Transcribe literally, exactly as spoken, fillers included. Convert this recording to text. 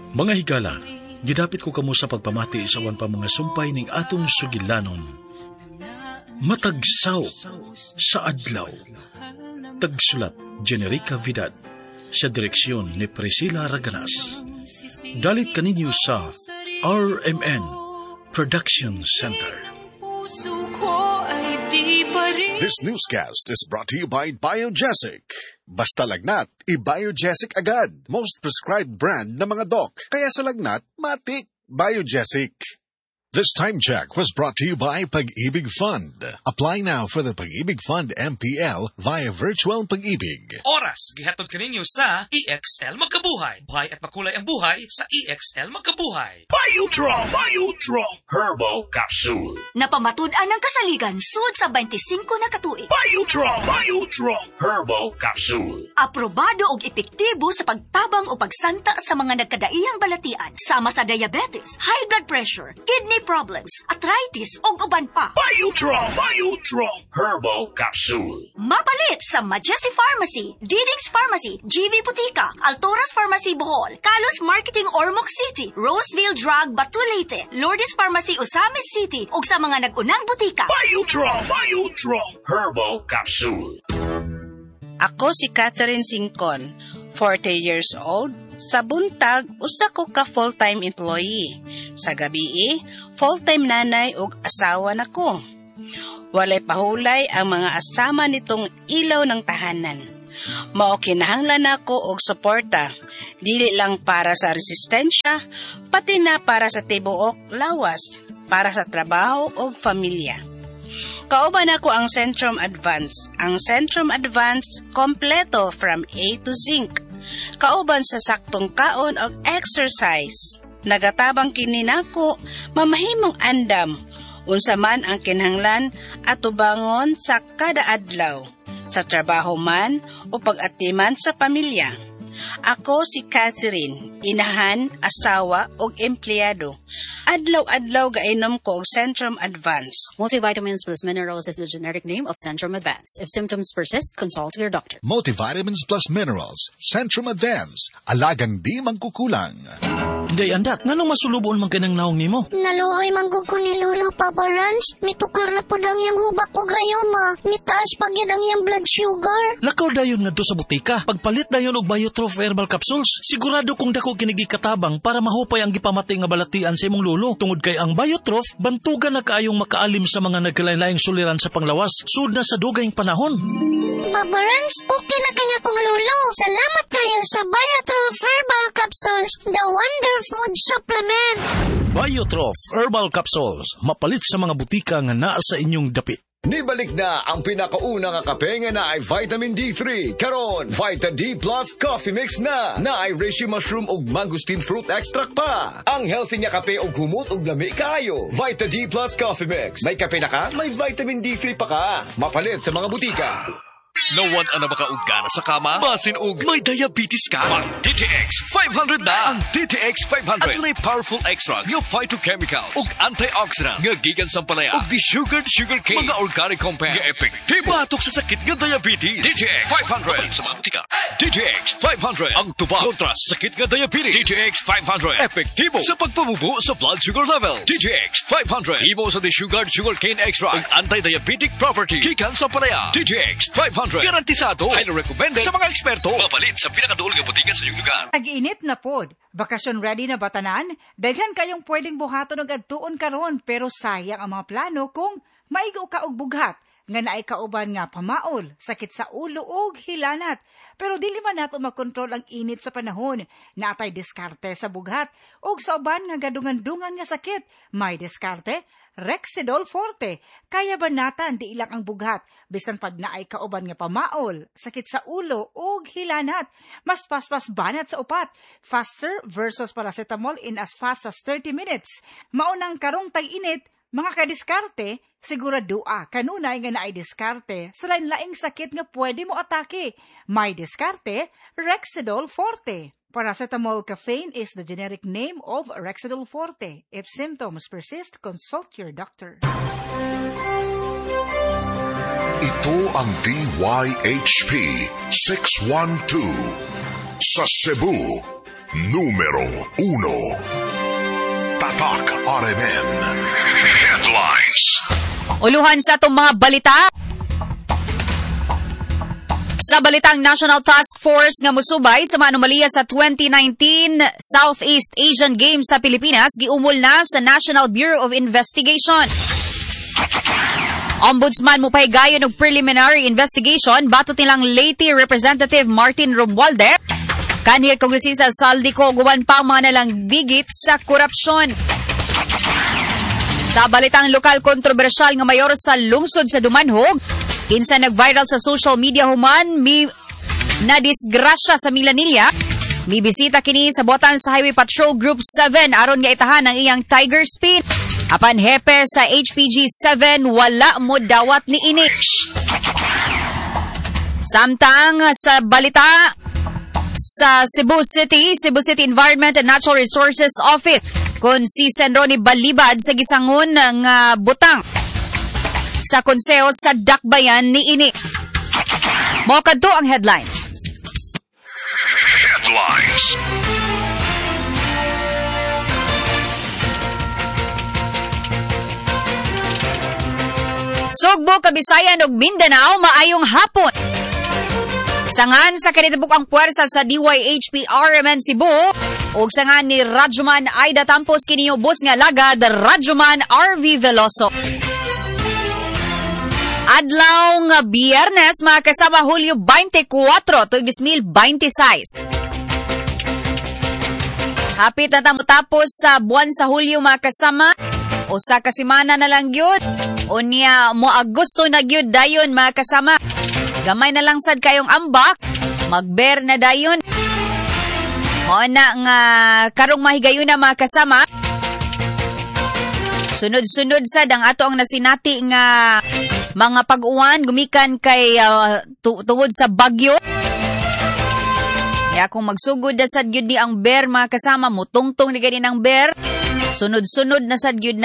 Mga higala, gidapit ko kamo sa pagpamati sa awan pa mga sumpay ning atong sugilanon. Matagsaw sa adlaw. Tagsulat Generica Vidal sa direksyon ni Priscilla Raganas. Dalit kaninyo sa R M N Production Center. This newscast is brought to you by Biogesic. Basta lagnat, i-Biogesic agad. Most prescribed brand ng mga doc. Kaya sa lagnat, matik. Biogesic. This time check was brought to you by Pag-ibig Fund. Apply now for the Pag-ibig Fund M P L via Virtual Pag-ibig. Oras, gihatod kaninyo sa E X L Magkabuhay. Buhay at makulay ang buhay sa E X L Magkabuhay. Biodraw, Biodraw Herbal Capsule. Napamatud-an ng kasaligan sud sa twenty-five na katuig. Biodraw, Biodraw Herbal Capsule. Aprobado og epektibo sa pagtabang o pagsanta sa mga nagkadaiyang balatian sama sa diabetes, high blood pressure, kidney problems, arthritis ug uban pa. Biodraw, Biodraw Herbal Capsule. Mapalit sa Majesty Pharmacy, Diding's Pharmacy, G V Butika, Altoras Pharmacy Bohol, Kalos Marketing Ormoc City, Roseville Drug Batulite, Lourdes Pharmacy Osamis City ug sa mga nag-unang butika. Biodraw, Biodraw Herbal Capsule. Ako si Catherine Singcon, forty years old. Sa buntag, usa ko ka full-time employee. Sa gabi, full-time nanay ug asawa nako. Walay pahulay ang mga asama nitong ilaw ng tahanan. Mao kinahanglan nako og suporta, dili lang para sa resistensya, pati na para sa tibuok lawas, para sa trabaho ug pamilya. Kauban ako ang Centrum Advance. Ang Centrum Advance kompleto from A to Zinc. Kauban sa saktong kaon o exercise. Nagatabang kini nako mamahimong andam. Unsa man ang kinahanglan at tubangon sa kada adlaw. Sa trabaho man o pag-atiman sa pamilya. Ako si Catherine, inahan, asawa ug empleyado. Adlaw-adlaw gainom ko og Centrum Advance. Multivitamins plus minerals is the generic name of Centrum Advance. If symptoms persist, consult your doctor. Multivitamins plus minerals. Centrum Advance. Alagang di mangkukulang. Day andat, nganong masulubon man kanang naong nimo? Naluoy manggug ko ni Lolo Papa Rans. Mitukar na po lang yung hubak ko gayoma. Mitaas pag yan ang yung blood sugar. Lakaw dayon nga do sa butika. Pagpalit dayon og Biotrof Herbal Capsules. Sigurado kung dako kinigi katabang para mahupay ang gipamati nga balatian sa imong lulo. Tungod kay ang Biotrof, bantugan na kaayong makaalim sa mga nagkalain-laing suliran sa panglawas. Sud na sa dugayng panahon. Papa Rans, okay na kanya kong lulo. Salamat kayo sa Biotrof Herbal Capsules. The Wonder Food Supplement. Biotrof Herbal Capsules. Mapalit sa mga butika nga naa sa inyong dapit. Nibalik na ang pinakauna nga kape nga na ay vitamin D three. Karon, Vita D Plus Coffee Mix na. Na ay reishi mushroom ug mangosteen fruit extract pa. Ang healthy nga kape ug humot ug lami kaayo. Vita D Plus Coffee Mix. May kape na ka, may vitamin D three pa ka. Mapalit sa mga butika. Nawad ana baka og gana sa kama? Basin og may diabetes ka? Mag D T X five hundred na! Ang D T X five hundred at may powerful extracts nga phytochemicals ug antioxidants nga gikan sa palaya ug di-sugared sugarcane mga organic compounds nga epektibo batok sa sakit nga diabetes. D T X five hundred sa mga butika. D T X five hundred ang tubag kontra sa sakit nga diabetes. D T X five hundred epektibo sa pagpabubo sa blood sugar level. D T X five hundred ibo sa di-sugared sugarcane extract ug anti-diabetic property gikan sa palaya. D T X five hundred garantisado. Highly recommended sa mga eksperto. Mapalit sa pinakaduol nga butika sa inyong lugar. Tag-init na pod. Bakasyon ready na batanan? Daghan kayong pwedeng buhaton og adtuon karon pero sayang ang mga plano kung maigo ka og bughat nga naay kauban nga pamaol, sakit sa ulo ug hilanat. Pero dili man nato makontrol ang init sa panahon. Natay diskarte sa bughat ug sa uban nga gadungan-dungan nga sakit. May diskarte Rexidol Forte. Kaya banatan di ilang ang bughat bisan pag naay kauban nga pamaol, sakit sa ulo ug hilanat. Mas paspas banat sa upat. Faster versus paracetamol in as fast as thirty minutes. Maunang karong tag-init, mga kadiskarte, siguradua kanunay nga naay diskarte sa lain-laing sakit nga pwede mo atake. May diskarte Rexidol Forte. Paracetamol caffeine is the generic name of Rexidol Forte. If symptoms persist, consult your doctor. Ito ang D Y H P six one two sa Cebu, Numero uno. Tatak R M N Headlines. Uluhan sa itong mga balita. Sa balitang National Task Force nga musubay sa mga anomalya sa twenty nineteen Southeast Asian Games sa Pilipinas, giumol na sa National Bureau of Investigation. Ombudsman mo pahigayon og preliminary investigation batot nilang Leyte Representative Martin Romualdez. Kanhi Kongresista Saldico guban pa mga nalang bigit sa korupsyon. Sa balitang lokal kontrobersyal nga mayor sa lungsod sa Dumanhog, kinsa nag-viral sa social media human mi na disgrasya sa Milanilla, mi bisita kini sa botan sa Highway Patrol Group seven aron nga itahan ang iyang Tiger Speed. Apan hepe sa H P G seven wala mo dawat ni ini. Samtang sa balita sa Cebu City, Cebu City Environment and Natural Resources Office, kun si Senroni Balibad sa gisangon ng uh, butang sa konseho sa Dakbayan ni ini. Mo kadto ang headlines. Headlines. Sugbo, Kabisayan ug Mindanao maayong hapon. Sangan sa kanitibukang puwersa sa D Y H P R M N Cebu ug sangan ni Radyoman Aida Tampos kini ubos nga lagad Radyoman R V Veloso. Adlaw nga Biyernes makasama Hulyo twenty-four tuig two thousand twenty-six. Hapit na tamo tapos sa buwan sa Hulyo makasama usa ka semana na lang gyud. Unya mo Agosto na gyud dayon makasama. Gamay na lang sad kayong ambak, magber na dayon. Mo na nga karong mahigayon na mga kasama. Sunod-sunod sad ang ato ang nasinati nga mga pag-uwan gumikan kay uh, tungod sa bagyo. Kaya kung magsugod na sad gyud ni ang ber mga kasama mo, tungtong ni gani ng ber. Sunod-sunod na sad gyud